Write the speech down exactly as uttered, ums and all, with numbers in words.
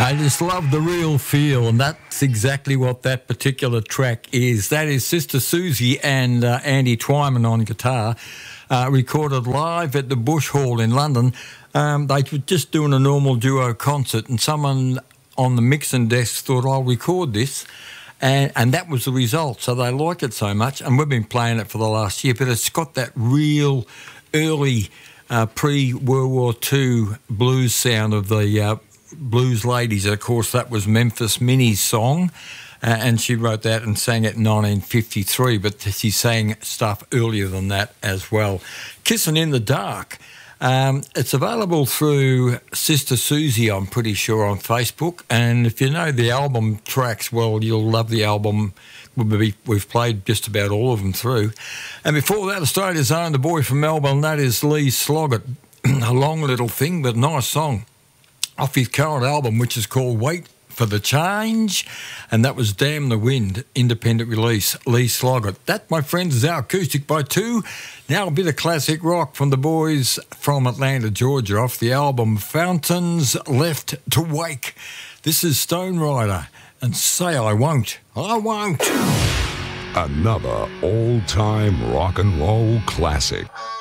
I just love the real feel, and that's exactly what that particular track is. That is Sister Susie and uh, Andy Twyman on guitar, uh, recorded live at the Bush Hall in London. Um, they were just doing a normal duo concert, and someone on the mixing desk thought, I'll record this. And, and that was the result. So they like it so much, and we've been playing it for the last year, but it's got that real early uh, pre-World War Two blues sound of the uh, Blues Ladies. Of course, that was Memphis Minnie's song, uh, and she wrote that and sang it in nineteen fifty-three, but she sang stuff earlier than that as well. Kissing in the Dark. Um, it's available through Sister Susie, I'm pretty sure, on Facebook. And if you know the album tracks, well, you'll love the album. We've played just about all of them through. And before that, Australia's Own, the boy from Melbourne, that is Lee Sloggett. A long little thing, but nice song. Off his current album, which is called Wait for the Change, and that was Damn the Wind, independent release, Lee Sloggett. That, my friends, is our Acoustic by Two. Now a bit of classic rock from the boys from Atlanta, Georgia, off the album Fountains Left to Wake. This is Stone Rider, and Say I Won't, I Won't. Another all-time rock and roll classic.